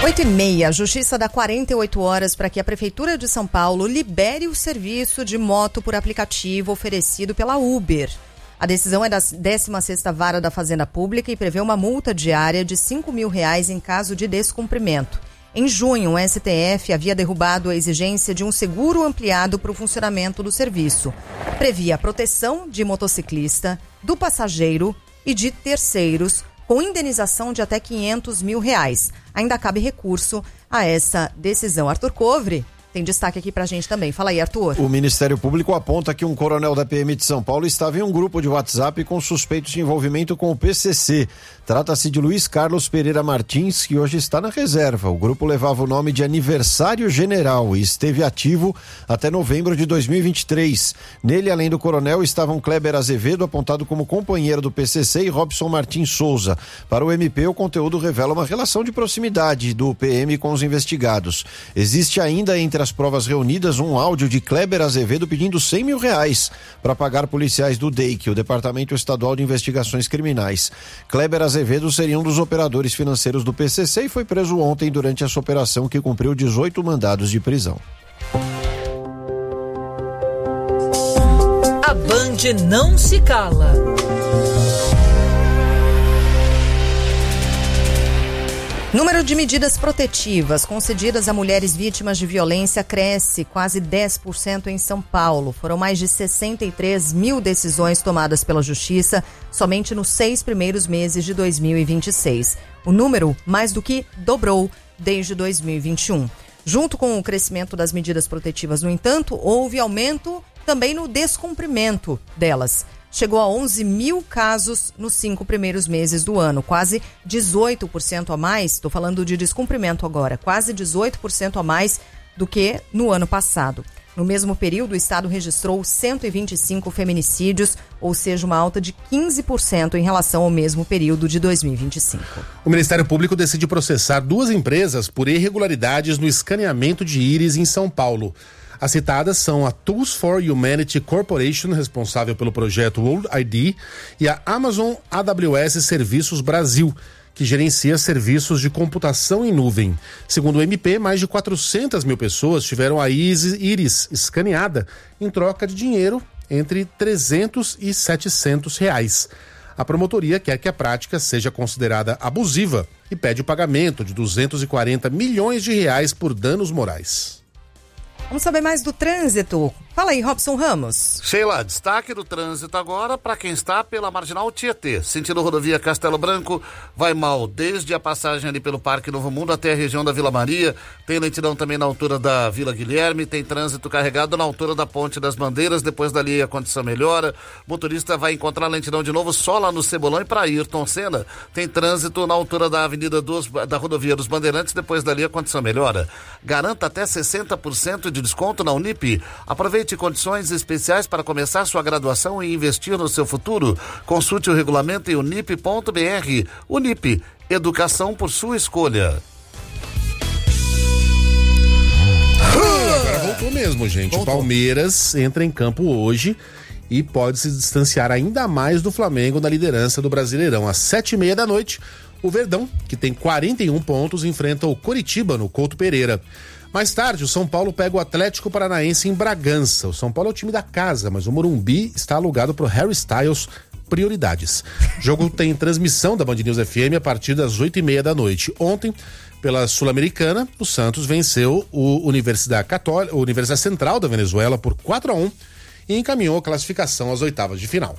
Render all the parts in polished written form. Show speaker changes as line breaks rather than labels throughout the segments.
8h30, a Justiça dá 48 horas para que a Prefeitura de São Paulo libere o serviço de moto por aplicativo oferecido pela Uber. A decisão é da 16ª Vara da Fazenda Pública e prevê uma multa diária de R$5 mil em caso de descumprimento. Em junho, o STF havia derrubado a exigência de um seguro ampliado para o funcionamento do serviço. Previa a proteção de motociclista, do passageiro e de terceiros, com indenização de até R$500 mil. Ainda cabe recurso a essa decisão. Arthur Covre tem destaque aqui pra gente também. Fala aí, Arthur.
O Ministério Público aponta que um coronel da PM de São Paulo estava em um grupo de WhatsApp com suspeitos de envolvimento com o PCC. Trata-se de Luiz Carlos Pereira Martins, que hoje está na reserva. O grupo levava o nome de Aniversário General e esteve ativo até novembro de 2023. Nele, além do coronel, estavam Kleber Azevedo, apontado como companheiro do PCC, e Robson Martins Souza. Para o MP, o conteúdo revela uma relação de proximidade do PM com os investigados. Existe ainda entre as provas reunidas um áudio de Kleber Azevedo pedindo R$100 mil para pagar policiais do DEIC, o Departamento Estadual de Investigações Criminais. Kleber Azevedo seria um dos operadores financeiros do PCC e foi preso ontem durante essa operação, que cumpriu 18 mandados de prisão.
A Band não se cala.
Número de medidas protetivas concedidas a mulheres vítimas de violência cresce quase 10% em São Paulo. Foram mais de 63 mil decisões tomadas pela Justiça somente nos 6 primeiros meses de 2026. O número mais do que dobrou desde 2021. Junto com o crescimento das medidas protetivas, no entanto, houve aumento também no descumprimento delas. Chegou a 11 mil casos nos 5 primeiros meses do ano, quase 18% a mais, estou falando de descumprimento agora, quase 18% a mais do que no ano passado. No mesmo período, o Estado registrou 125 feminicídios, ou seja, uma alta de 15% em relação ao mesmo período de 2025.
O Ministério Público decide processar 2 empresas por irregularidades no escaneamento de íris em São Paulo. As citadas são a Tools for Humanity Corporation, responsável pelo projeto World ID, e a Amazon AWS Serviços Brasil, que gerencia serviços de computação em nuvem. Segundo o MP, mais de 400 mil pessoas tiveram a íris escaneada em troca de dinheiro entre R$300 e R$700. A promotoria quer que a prática seja considerada abusiva e pede o pagamento de R$240 milhões por danos morais.
Vamos saber mais do trânsito. Fala aí, Robson Ramos.
Sheila, destaque do trânsito agora para quem está pela Marginal Tietê, sentido rodovia Castelo Branco, vai mal desde a passagem ali pelo Parque Novo Mundo até a região da Vila Maria, tem lentidão também na altura da Vila Guilherme, tem trânsito carregado na altura da Ponte das Bandeiras, depois dali a condição melhora, motorista vai encontrar lentidão de novo só lá no Cebolão e para Ayrton Senna, tem trânsito na altura da Avenida da Rodovia dos Bandeirantes, depois dali a condição melhora. Garanta até 60% de desconto na Unip. Aproveite condições especiais para começar sua graduação e investir no seu futuro. Consulte o regulamento em unip.br. Unip, educação por sua escolha.
Agora voltou mesmo, gente. Voltou. O Palmeiras entra em campo hoje e pode se distanciar ainda mais do Flamengo na liderança do Brasileirão. Às 7h30 da noite, o Verdão, que tem 41 pontos, enfrenta o Coritiba no Couto Pereira. Mais tarde, o São Paulo pega o Atlético Paranaense em Bragança. O São Paulo é o time da casa, mas o Morumbi está alugado para o Harry Styles. Prioridades. O jogo tem transmissão da Band News FM a partir das 8h30 da noite. Ontem, pela Sul-Americana, o Santos venceu o Universidade Católica, a Universidade Central da Venezuela por 4-1 e encaminhou a classificação às oitavas de final.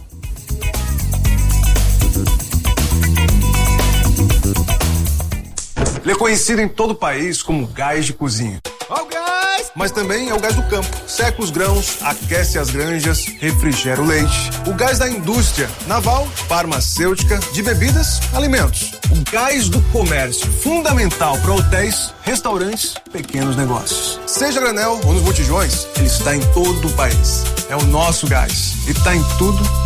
Ele é conhecido em todo o país como gás de cozinha. Ó o gás! Mas também é o gás do campo. Seca os grãos, aquece as granjas, refrigera o leite. O gás da indústria, naval, farmacêutica, de bebidas, alimentos. O gás do comércio, fundamental para hotéis, restaurantes, pequenos negócios. Seja granel ou nos botijões, ele está em todo o país. É o nosso gás e está em tudo